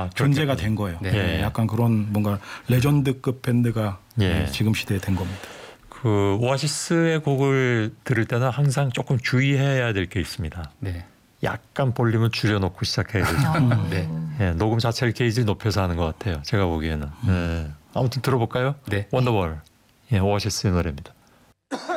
존재가 된 거예요. 네. 약간 그런 뭔가 레전드급 밴드가 지금 시대에 된 겁니다. 그 오아시스의 곡을 들을 때는 항상 조금 주의해야 될 게 있습니다. 네. 약간 볼륨을 줄여놓고 시작해야 되죠. 네. 녹음 자체를 게이지를 높여서 하는 것 같아요. 제가 보기에는. 아무튼 들어볼까요? 네. 원더월. 오아시스의 노래입니다.